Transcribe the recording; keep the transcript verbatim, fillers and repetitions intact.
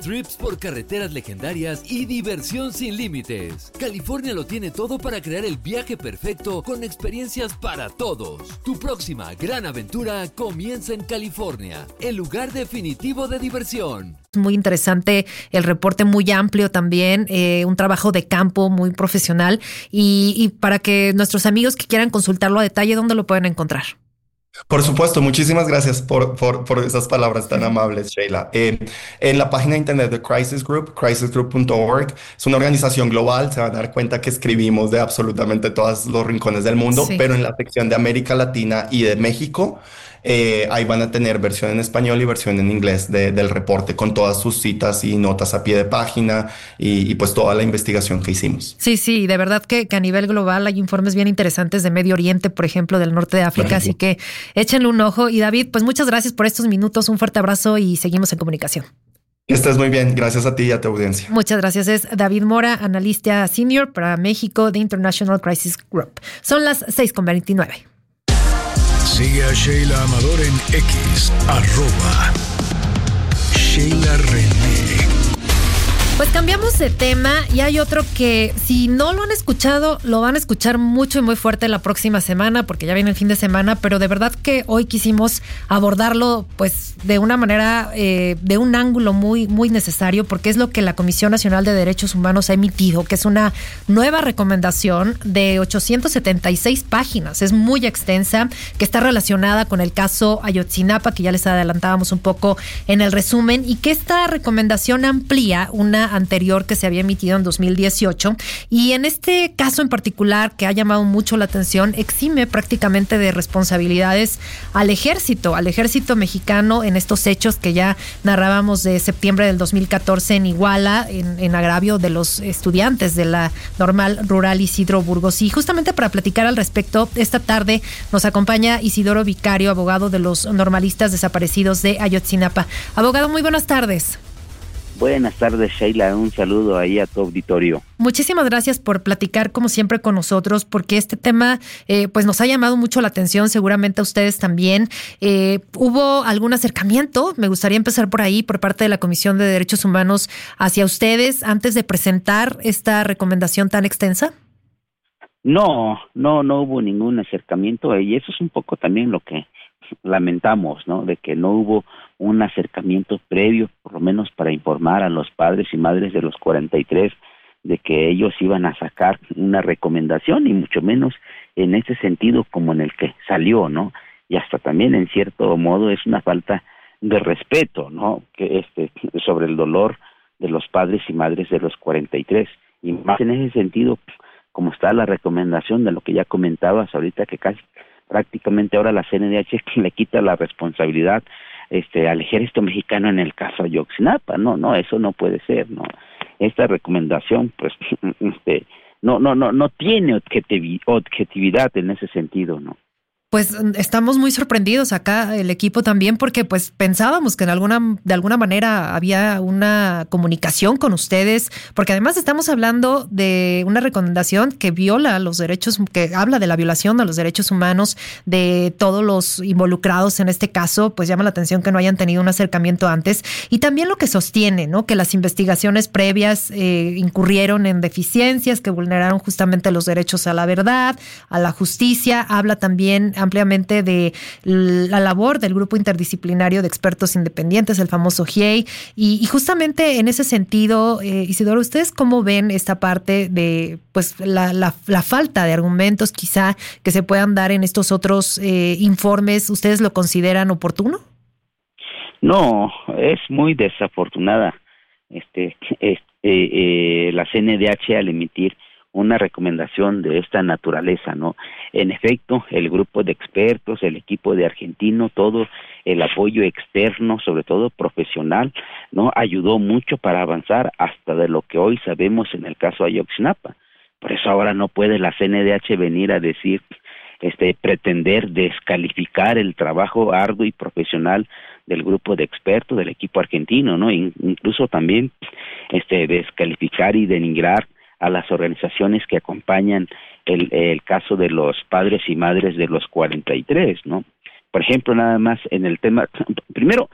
trips por carreteras legendarias y diversión sin límites. California lo tiene todo para crear el viaje perfecto con experiencias para todos. Tu próxima gran aventura comienza en California, el lugar definitivo de diversión. Muy interesante el reporte, muy amplio también, eh, un trabajo de campo muy profesional y, y para que nuestros amigos que quieran consultarlo a detalle, ¿dónde lo pueden encontrar? Por supuesto, muchísimas gracias por, por, por esas palabras tan amables, Sheila. Eh, en la página de internet de Crisis Group, crisis group punto org, es una organización global, se van a dar cuenta que escribimos de absolutamente todos los rincones del mundo, sí. Pero en la sección de América Latina y de México, eh, ahí van a tener versión en español y versión en inglés de, del reporte con todas sus citas y notas a pie de página y, y pues toda la investigación que hicimos. Sí, sí, de verdad que, que a nivel global hay informes bien interesantes de Medio Oriente, por ejemplo, del norte de África, así que échenle un ojo. Y David, pues muchas gracias por estos minutos, un fuerte abrazo y seguimos en comunicación. Que estés muy bien, gracias a ti y a tu audiencia. Muchas gracias, es David Mora, analista senior para México de International Crisis Group. Son las seis con veintinueve. Sigue a Sheila Amador en X, arroba Sheila René. Pues cambiamos de tema y hay otro que si no lo han escuchado, lo van a escuchar mucho y muy fuerte la próxima semana porque ya viene el fin de semana, pero de verdad que hoy quisimos abordarlo pues de una manera, eh, de un ángulo muy, muy necesario porque es lo que la Comisión Nacional de Derechos Humanos ha emitido, que es una nueva recomendación de ochocientas setenta y seis páginas, es muy extensa, que está relacionada con el caso Ayotzinapa, que ya les adelantábamos un poco en el resumen, y que esta recomendación amplía una anterior que se había emitido en dos mil dieciocho y en este caso en particular que ha llamado mucho la atención exime prácticamente de responsabilidades al ejército, al ejército mexicano en estos hechos que ya narrábamos de septiembre del dos mil catorce en Iguala en, en agravio de los estudiantes de la Normal Rural Isidro Burgos. Y justamente para platicar al respecto, esta tarde nos acompaña Isidoro Vicario, abogado de los normalistas desaparecidos de Ayotzinapa. Abogado, muy buenas tardes. Buenas tardes, Sheila. Un saludo ahí a tu auditorio. Muchísimas gracias por platicar como siempre con nosotros, porque este tema eh, pues nos ha llamado mucho la atención, seguramente a ustedes también. Eh, ¿Hubo algún acercamiento? Me gustaría empezar por ahí, por parte de la Comisión de Derechos Humanos hacia ustedes antes de presentar esta recomendación tan extensa. No, no, no hubo ningún acercamiento y eso es un poco también lo que lamentamos, ¿no? De que no hubo un acercamiento previo, por lo menos para informar a los padres y madres de los cuarenta y tres de que ellos iban a sacar una recomendación y mucho menos en ese sentido como en el que salió, ¿no? Y hasta también en cierto modo es una falta de respeto, ¿no? Que este sobre el dolor de los padres y madres de los cuarenta y tres y más en ese sentido como está la recomendación de lo que ya comentabas ahorita que casi prácticamente ahora la C N D H le quita la responsabilidad este al ejército mexicano en el caso Ayotzinapa. No, no, eso no puede ser, no. Esta recomendación, pues, este, no, no, no, no tiene objetivi- objetividad en ese sentido, ¿no? Pues estamos muy sorprendidos acá, el equipo también, porque pues pensábamos que en alguna, de alguna manera había una comunicación con ustedes, porque además estamos hablando de una recomendación que viola los derechos, que habla de la violación de los derechos humanos de todos los involucrados en este caso, pues llama la atención que no hayan tenido un acercamiento antes. Y también lo que sostiene, ¿no? Que las investigaciones previas eh, incurrieron en deficiencias que vulneraron justamente los derechos a la verdad, a la justicia. Habla también ampliamente de la labor del Grupo Interdisciplinario de Expertos Independientes, el famoso G I E I, y, y justamente en ese sentido, eh, Isidoro, ¿ustedes cómo ven esta parte de pues la, la, la falta de argumentos quizá que se puedan dar en estos otros eh, informes? ¿Ustedes lo consideran oportuno? No, es muy desafortunada este, este eh, eh, la C N D H al emitir una recomendación de esta naturaleza, ¿no? En efecto, el grupo de expertos, el equipo de Argentino, todo el apoyo externo, sobre todo profesional, ¿no? Ayudó mucho para avanzar hasta de lo que hoy sabemos en el caso Ayotzinapa. Por eso ahora no puede la C N D H venir a decir, este, pretender descalificar el trabajo arduo y profesional del grupo de expertos, del equipo argentino, ¿no? Incluso también, este, descalificar y denigrar a las organizaciones que acompañan el, el caso de los padres y madres de los cuarenta y tres, ¿no? Por ejemplo, nada más en el tema, primero,